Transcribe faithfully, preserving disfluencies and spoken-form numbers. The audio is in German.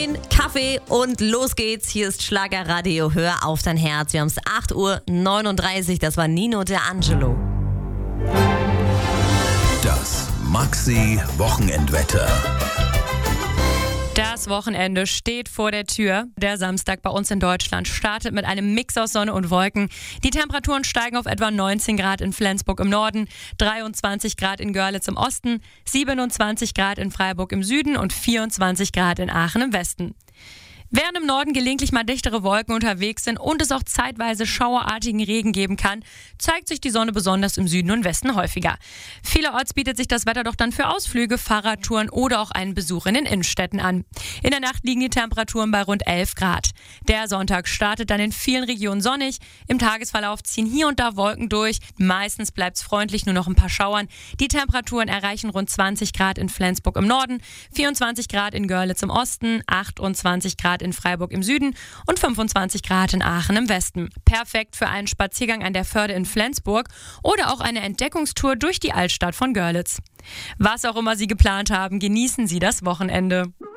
Kaffee und los geht's. Hier ist Schlagerradio. Hör auf dein Herz. Wir haben es acht Uhr neununddreißig. Das war Nino De Angelo. Das Maxi-Wochenendwetter. Das Wochenende steht vor der Tür. Der Samstag bei uns in Deutschland startet mit einem Mix aus Sonne und Wolken. Die Temperaturen steigen auf etwa neunzehn Grad in Flensburg im Norden, dreiundzwanzig Grad in Görlitz im Osten, siebenundzwanzig Grad in Freiburg im Süden und vierundzwanzig Grad in Aachen im Westen. Während im Norden gelegentlich mal dichtere Wolken unterwegs sind und es auch zeitweise schauerartigen Regen geben kann, zeigt sich die Sonne besonders im Süden und Westen häufiger. Vielerorts bietet sich das Wetter doch dann für Ausflüge, Fahrradtouren oder auch einen Besuch in den Innenstädten an. In der Nacht liegen die Temperaturen bei rund elf Grad. Der Sonntag startet dann in vielen Regionen sonnig. Im Tagesverlauf ziehen hier und da Wolken durch. Meistens bleibt es freundlich, nur noch ein paar Schauern. Die Temperaturen erreichen rund zwanzig Grad in Flensburg im Norden, vierundzwanzig Grad in Görlitz im Osten, achtundzwanzig Grad in Freiburg im Süden und fünfundzwanzig Grad in Aachen im Westen. Perfekt für einen Spaziergang an der Förde in Flensburg oder auch eine Entdeckungstour durch die Altstadt von Görlitz. Was auch immer Sie geplant haben, genießen Sie das Wochenende.